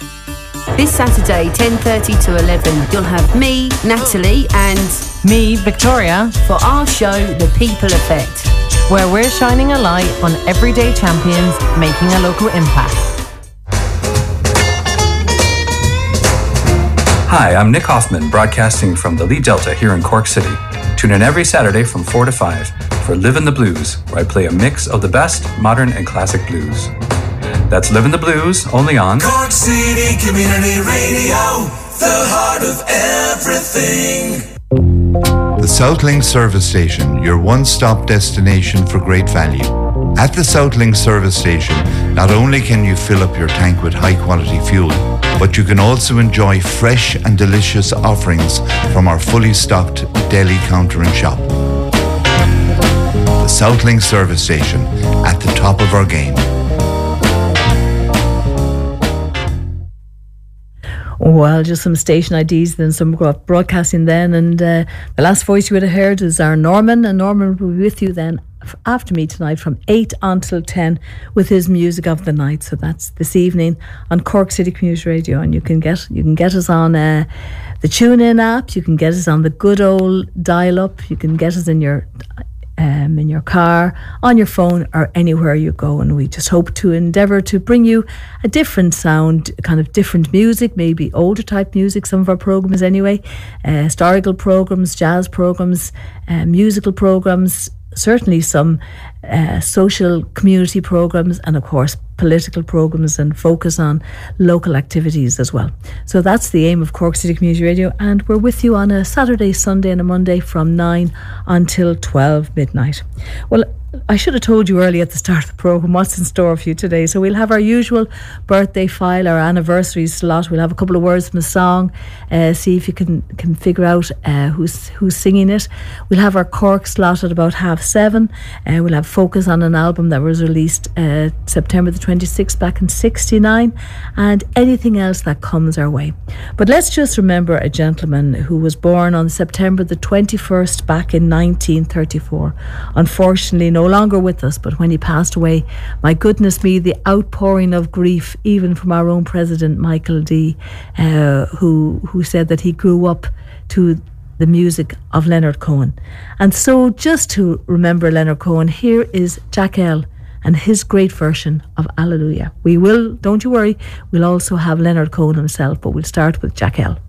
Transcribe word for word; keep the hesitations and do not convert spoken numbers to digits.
This Saturday, ten thirty to eleven, you'll have me, Natalie, and me, Victoria, for our show, The People Effect, where we're shining a light on everyday champions making a local impact. Hi, I'm Nick Hoffman, broadcasting from the Lee Delta here in Cork City. Tune in every Saturday from four to five for Livin' the Blues, where I play a mix of the best modern and classic blues. That's Livin' the Blues, only on Cork City Community Radio, the heart of everything. The Southlink Service Station, your one-stop destination for great value. At the Southlink Service Station, not only can you fill up your tank with high-quality fuel, but you can also enjoy fresh and delicious offerings from our fully stocked deli counter and shop. The Southlink Service Station, at the top of our game. Well, just some station I Ds, then some broadcasting then, and uh, the last voice you would have heard is our Norman, and Norman will be with you then after me tonight from eight until ten with his music of the night. So that's this evening on Cork City Community Radio, and you can get you can get us on uh, the TuneIn app, you can get us on the good old dial-up, you can get us in your Um, in your car, on your phone, or anywhere you go. And we just hope to endeavour to bring you a different sound, kind of different music, maybe older type music, some of our programmes anyway, uh, historical programmes, jazz programmes, uh, musical programmes, certainly some uh, social community programmes, and of course political programmes, and focus on local activities as well. So that's the aim of Cork City Community Radio, and we're with you on a Saturday, Sunday and a Monday from nine until twelve midnight. Well, I should have told you early at the start of the programme what's in store for you today. So we'll have our usual birthday file, our anniversary slot. We'll have a couple of words from a song, uh, see if you can can figure out uh, who's who's singing it. We'll have our Cork slot at about half seven. Uh, we'll have focus on an album that was released uh, September the twenty-sixth back in sixty-nine, and anything else that comes our way. But let's just remember a gentleman who was born on September the twenty-first back in nineteen thirty-four. Unfortunately, no longer with us, but when he passed away, my goodness me, the outpouring of grief, even from our own president, Michael D, uh, who who said that he grew up to the music of Leonard Cohen. And so just to remember Leonard Cohen, here is Jack L and his great version of Alleluia. We will, don't you worry, we'll also have Leonard Cohen himself, but we'll start with Jack L.